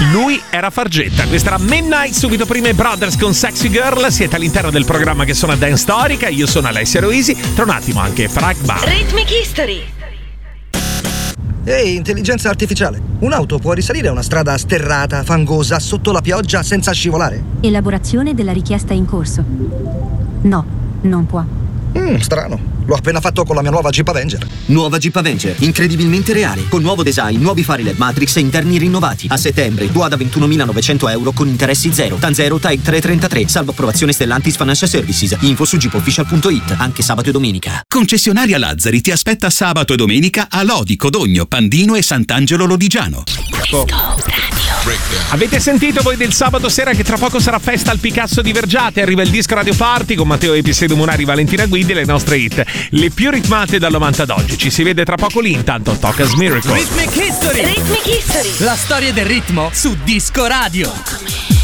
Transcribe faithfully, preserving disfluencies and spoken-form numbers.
lui era Fargetta. Questa era Midnight, subito prima i Brothers con Sexy Girl. Siete all'interno del programma che suona Dance Storica. Io sono Alessia Roisi. Tra un attimo anche Frag Bar. Rhythmic History. Ehi, intelligenza artificiale, un'auto può risalire una strada sterrata, fangosa, sotto la pioggia, senza scivolare? Elaborazione della richiesta in corso. No, non può. Mm, strano. L'ho appena fatto con la mia nuova Jeep Avenger. Nuova Jeep Avenger, incredibilmente reale, con nuovo design, nuovi fari L E D Matrix e interni rinnovati. A settembre, tua da ventunomilanovecento euro con interessi zero. T A N zero, T A I trecentotrentatré, salvo approvazione Stellantis Financial Services. Info su jeep official punto it, anche sabato e domenica. Concessionaria Lazzari ti aspetta sabato e domenica a Lodi, Codogno, Pandino e Sant'Angelo Lodigiano. Avete sentito voi del sabato sera che tra poco sarà festa al Picasso di Vergiate? Arriva il disco Radio Party con Matteo Episedo Munari, Valentina Guidi e le nostre hit, le più ritmate dal novanta ad oggi. Ci si vede tra poco lì, intanto Tocca's Miracle. Rhythmic History. Rhythmic History. La storia del ritmo su Disco Radio.